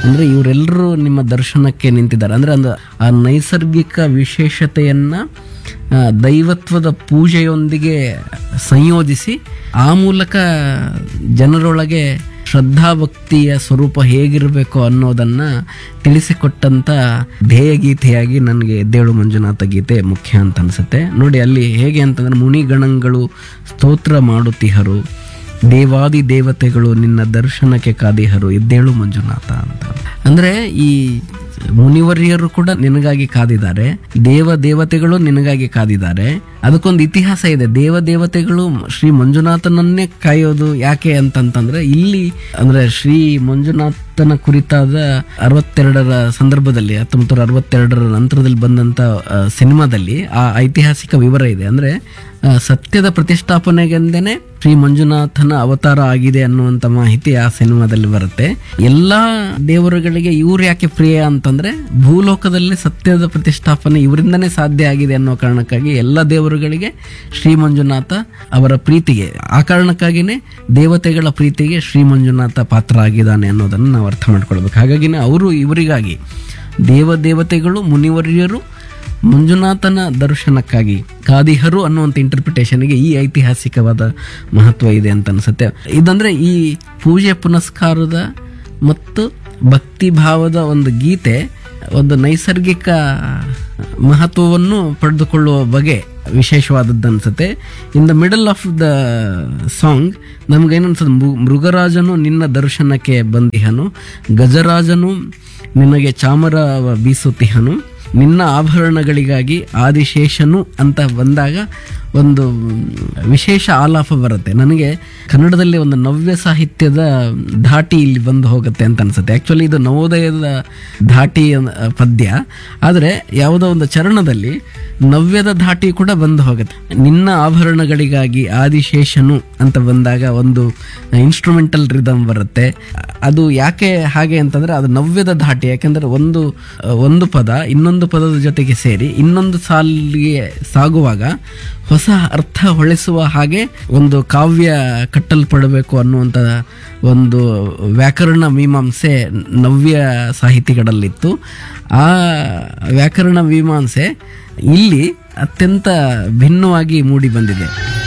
ಅಂದ್ರೆ ಇವರೆಲ್ಲರೂ ನಿಮ್ಮ ದರ್ಶನಕ್ಕೆ ನಿಂತಿದ್ದಾರೆ. ಅಂದ್ರೆ ಆ ನೈಸರ್ಗಿಕ ವಿಶೇಷತೆಯನ್ನ ದೈವತ್ವದ ಪೂಜೆಯೊಂದಿಗೆ ಸಂಯೋಜಿಸಿ ಆ ಮೂಲಕ ಜನರೊಳಗೆ ಶ್ರದ್ಧಾಭಕ್ತಿಯ ಸ್ವರೂಪ ಹೇಗಿರಬೇಕು ಅನ್ನೋದನ್ನ ತಿಳಿಸಿಕೊಟ್ಟಂತ ಧ್ಯೇಯ ಗೀತೆಯಾಗಿ ನನಗೆ ಎದ್ದೇಳು ಮಂಜುನಾಥ ಗೀತೆ ಮುಖ್ಯ ಅಂತ ಅನ್ಸುತ್ತೆ. ನೋಡಿ ಅಲ್ಲಿ ಹೇಗೆ ಅಂತಂದ್ರೆ, ಮುನಿಗಣಗಳು ಸ್ತೋತ್ರ ಮಾಡುತ್ತಿಹರು, ದೇವಾದಿ ದೇವತೆಗಳು ನಿನ್ನ ದರ್ಶನಕ್ಕೆ ಕಾದಿಹರು, ಎದ್ದೇಳು ಮಂಜುನಾಥ ಅಂತ. ಅಂದ್ರೆ ಈ ಮುನಿವರ್ಯರು ಕೂಡ ನಿನಗಾಗಿ ಕಾದಿದ್ದಾರೆ, ದೇವತೆಗಳು ನಿನಗಾಗಿ ಕಾದಿದ್ದಾರೆ. ಅದಕ್ಕೊಂದು ಇತಿಹಾಸ ಇದೆ. ದೇವತೆಗಳು ಶ್ರೀ ಮಂಜುನಾಥನನ್ನೇ ಕಾಯೋದು ಯಾಕೆ ಅಂತಂತಂದ್ರೆ, ಇಲ್ಲಿ ಅಂದ್ರೆ ಶ್ರೀ ಮಂಜುನಾಥನ ಕುರಿತಾದ 62ರ ಸಂದರ್ಭದಲ್ಲಿ 1962ರ ನಂತರದಲ್ಲಿ ಬಂದಂತ ಸಿನಿಮಾದಲ್ಲಿ ಆ ಐತಿಹಾಸಿಕ ವಿವರ ಇದೆ. ಅಂದ್ರೆ ಸತ್ಯದ ಪ್ರತಿಷ್ಠಾಪನೆಗೆಂದೇನೆ ಶ್ರೀ ಮಂಜುನಾಥನ ಅವತಾರ ಆಗಿದೆ ಅನ್ನುವಂತ ಮಾಹಿತಿ ಆ ಸಿನಿಮಾದಲ್ಲಿ ಬರುತ್ತೆ. ಎಲ್ಲಾ ದೇವರುಗಳಿಗೆ ಇವ್ರು ಯಾಕೆ ಪ್ರಿಯ ಅಂತಂದ್ರೆ, ಭೂಲೋಕದಲ್ಲಿ ಸತ್ಯದ ಪ್ರತಿಷ್ಠಾಪನೆ ಇವರಿಂದನೇ ಸಾಧ್ಯ ಆಗಿದೆ ಅನ್ನೋ ಕಾರಣಕ್ಕಾಗಿ ಎಲ್ಲ ದೇವರುಗಳಿಗೆ ಶ್ರೀ ಮಂಜುನಾಥ ಅವರ ಪ್ರೀತಿಗೆ, ಆ ಕಾರಣಕ್ಕಾಗಿನೇ ದೇವತೆಗಳ ಪ್ರೀತಿಗೆ ಶ್ರೀ ಮಂಜುನಾಥ ಪಾತ್ರ ಆಗಿದ್ದಾನೆ ಅನ್ನೋದನ್ನು ನಾವು ಅರ್ಥ ಮಾಡ್ಕೊಳ್ಬೇಕು. ಹಾಗಾಗಿನೇ ಅವರು ಇವರಿಗಾಗಿ, ದೇವತೆಗಳು ಮುನಿವರ್ಯರು ಮಂಜುನಾಥನ ದರ್ಶನಕ್ಕಾಗಿ ಕಾದಿಹರು ಅನ್ನುವಂಥ ಇಂಟರ್ಪ್ರಿಟೇಷನ್ಗೆ ಈ ಐತಿಹಾಸಿಕವಾದ ಮಹತ್ವ ಇದೆ ಅಂತ ಅನ್ಸುತ್ತೆ. ಇದಂದ್ರೆ ಈ ಪೂಜೆ ಪುನಸ್ಕಾರದ ಮತ್ತು ಭಕ್ತಿ ಭಾವದ ಒಂದು ಗೀತೆ ಒಂದು ನೈಸರ್ಗಿಕ ಮಹತ್ವವನ್ನು ಪಡೆದುಕೊಳ್ಳುವ ಬಗೆ ವಿಶೇಷವಾದದ್ದು ಅನ್ಸುತ್ತೆ. In the middle of the song ನಮ್ಗೇನನ್ಸುತ್ತೆ, ಮೃಗರಾಜನು ನಿನ್ನ ದರ್ಶನಕ್ಕೆ ಬಂದಿಹನು, ಗಜರಾಜನು ನಿನಗೆ ಚಾಮರ ಬೀಸುತ್ತಿಹನು, ನಿನ್ನ ಆಭರಣಗಳಿಗಾಗಿ ಆದಿಶೇಷನು ಅಂತ ಬಂದಾಗ ಒಂದು ವಿಶೇಷ ಆಲಾಪ ಬರುತ್ತೆ. ನನಗೆ ಕನ್ನಡದಲ್ಲಿ ಒಂದು ನವ್ಯ ಸಾಹಿತ್ಯದ ಧಾಟಿ ಇಲ್ಲಿ ಬಂದು ಹೋಗುತ್ತೆ ಅಂತ ಅನ್ಸುತ್ತೆ. ಆ್ಯಕ್ಚುಲಿ ಇದು ನವೋದಯದ ಧಾಟಿ ಪದ್ಯ, ಆದರೆ ಯಾವುದೋ ಒಂದು ಚರಣದಲ್ಲಿ ನವ್ಯದ ಧಾಟಿ ಕೂಡ ಬಂದು ಹೋಗುತ್ತೆ. ನಿನ್ನ ಆಭರಣಗಳಿಗಾಗಿ ಆದಿಶೇಷನು ಅಂತ ಬಂದಾಗ ಒಂದು ಇನ್ಸ್ಟ್ರೂಮೆಂಟಲ್ ರಿದಮ್ ಬರುತ್ತೆ. ಅದು ಯಾಕೆ ಹಾಗೆ ಅಂತಂದ್ರೆ, ಅದು ನವ್ಯದ ಧಾಟಿ. ಯಾಕೆಂದ್ರೆ ಒಂದು ಪದ ಇನ್ನೊಂದು ಪದದ ಜೊತೆಗೆ ಸೇರಿ ಇನ್ನೊಂದು ಸಾಲಿಗೆ ಸಾಗುವಾಗ ಹೊಸ ಅರ್ಥ ಹೊಳೆಸುವ ಹಾಗೆ ಒಂದು ಕಾವ್ಯ ಕಟ್ಟಲ್ಪಡಬೇಕು ಅನ್ನುವಂಥ ಒಂದು ವ್ಯಾಕರಣ ಮೀಮಾಂಸೆ ನವ್ಯ ಸಾಹಿತಿಗಳಲ್ಲಿತ್ತು. ಆ ವ್ಯಾಕರಣ ಮೀಮಾಂಸೆ ಇಲ್ಲಿ ಅತ್ಯಂತ ಭಿನ್ನವಾಗಿ ಮೂಡಿ ಬಂದಿದೆ.